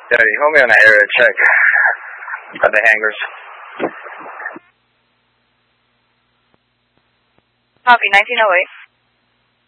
Daddy, hold me on the area check at the hangars. Copy, 1908.